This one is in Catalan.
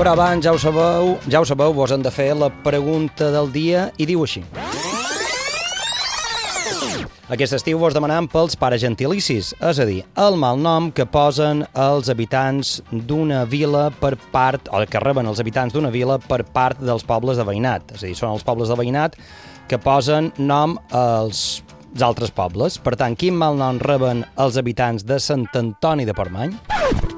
Però abans, ja ho sabeu, vos hem de fer la pregunta del dia i diu així. Aquest estiu vos demanam pels paragentilicis, és a dir, el malnom que posen els habitants d'una vila per part, o que reben els habitants d'una vila per part dels pobles de veïnat. És a dir, són els pobles de veïnat que posen nom als altres pobles. Per tant, quin malnom reben els habitants de Sant Antoni de Portmany?